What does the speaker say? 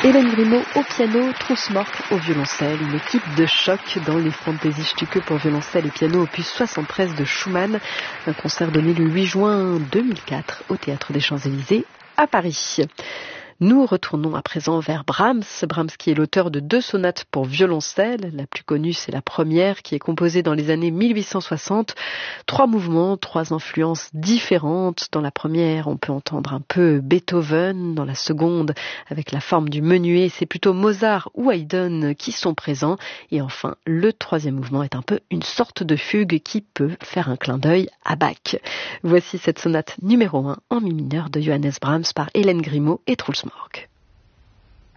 Hélène Grimaud au piano, Trusmork au violoncelle, une équipe de choc dans les Fantasiestücke pour violoncelle et piano opus 73 de Schumann, un concert donné le 8 juin 2004 au Théâtre des Champs-Élysées à Paris. Nous retournons à présent vers Brahms qui est l'auteur de 2 sonates pour violoncelle. La plus connue, c'est la première, qui est composée dans les années 1860. 3 mouvements, 3 influences différentes. Dans la première, on peut entendre un peu Beethoven. Dans la seconde, avec la forme du menuet, c'est plutôt Mozart ou Haydn qui sont présents. Et enfin, le 3e mouvement est un peu une sorte de fugue qui peut faire un clin d'œil à Bach. Voici cette sonate numéro 1 en mi mineur de Johannes Brahms par Hélène Grimaud et Trulsmork.